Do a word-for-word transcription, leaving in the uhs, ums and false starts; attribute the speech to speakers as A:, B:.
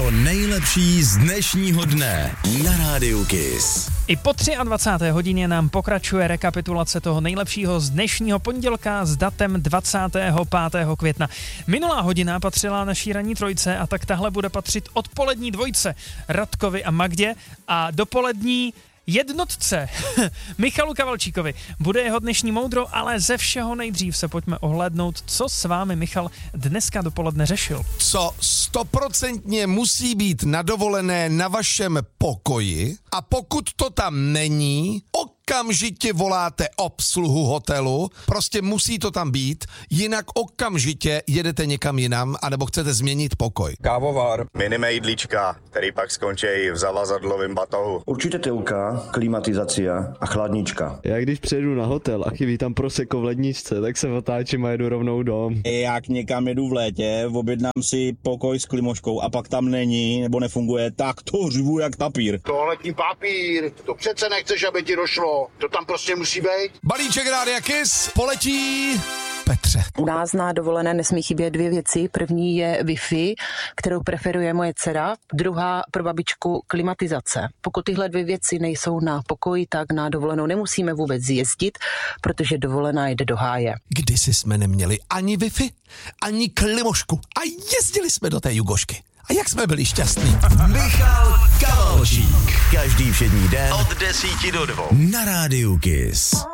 A: To nejlepší z dnešního dne na Rádiu Kiss.
B: I po dvacáté třetí hodině nám pokračuje rekapitulace toho nejlepšího z dnešního pondělka s datem dvacátého pátého května. Minulá hodina patřila naší ranní trojce a tak tahle bude patřit odpolední dvojce Radkovi a Magdě a dopolední jednotce Michalu Kavalčíkovi. Bude jeho dnešní moudro, ale ze všeho nejdřív se pojďme ohlédnout, co s vámi Michal dneska dopoledne řešil.
C: Co stoprocentně musí být na dovolené na vašem pokoji a pokud to tam není, okamžitě voláte obsluhu hotelu, prostě musí to tam být, jinak okamžitě jedete někam jinam, anebo chcete změnit pokoj.
D: Kávovar, minimejdlička, který pak skončí v zavazadlovém batohu.
E: Určitě tylka, klimatizace a chladnička.
F: Já když přijedu na hotel a chybí tam prosecco v ledničce, tak se otáčím a jedu rovnou dom.
G: Jak někam jedu v létě, objednám si pokoj s klimoškou a pak tam není nebo nefunguje, tak to řvu jak papír.
H: Toaletní papír, to přece nechceš, aby ti došlo, to tam prostě musí být.
C: Balíček Rádia Kiss poletí Petře.
I: U nás na dovolené nesmí chybět dvě věci. První je Wi-Fi, kterou preferuje moje dcera. Druhá pro babičku klimatizace. Pokud tyhle dvě věci nejsou na pokoji, tak na dovolenou nemusíme vůbec jezdit, protože dovolená jde do háje.
C: Kdysi jsme neměli ani Wi-Fi, ani klimošku a jezdili jsme do té Jugošky. A jak jsme byli šťastní.
A: Michal Kavalčík. Každý všední den od desíti do dvou na Rádiu Kiss.